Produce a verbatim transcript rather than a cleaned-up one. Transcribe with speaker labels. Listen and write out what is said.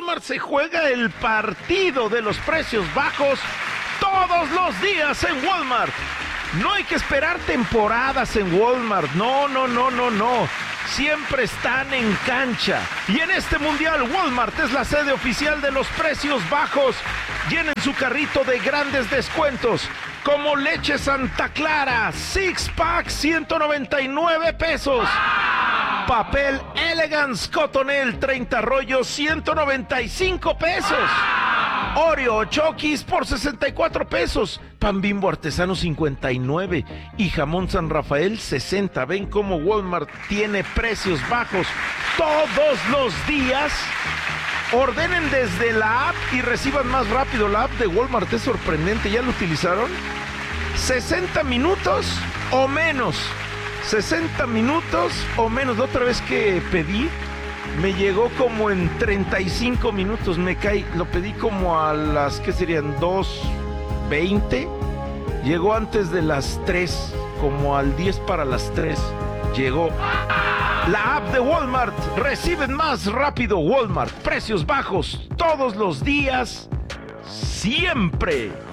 Speaker 1: Walmart se juega el partido de los precios bajos todos los días en Walmart. No hay que esperar temporadas en Walmart, no, no, no, no, no. Siempre están en cancha. Y en este mundial, Walmart es la sede oficial de los precios bajos. Llenen su carrito de grandes descuentos, como leche Santa Clara, six pack, ciento noventa y nueve pesos. Papel Elegance Cotonel, treinta rollos, ciento noventa y cinco pesos. Oreo Chokis por sesenta y cuatro pesos. Pan Bimbo Artesano cincuenta y nueve. Y jamón San Rafael sesenta. Ven cómo Walmart tiene precios bajos todos los días. Ordenen desde la app y reciban más rápido. La app de Walmart es sorprendente. ¿Ya lo utilizaron? sesenta minutos o menos. sesenta minutos o menos. La otra vez que pedí, me llegó como en treinta y cinco minutos. Me caí, lo pedí como a las, ¿qué serían? dos veinte. Llegó antes de las tres, como al diez para las tres. Llegó. La app de Walmart. Reciben más rápido. Walmart. Precios bajos todos los días. Siempre.